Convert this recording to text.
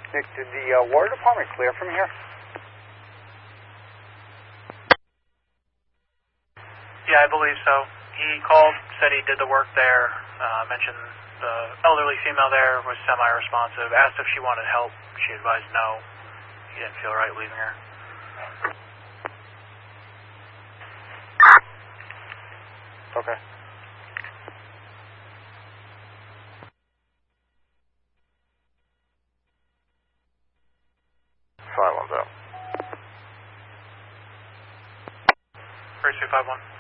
Nick, did the water department clear from here? Yeah, I believe so. He called, said he did the work there, mentioned the elderly female there was semi-responsive, asked if she wanted help. She advised no. He didn't feel right leaving her. Okay. Silent out. 3251.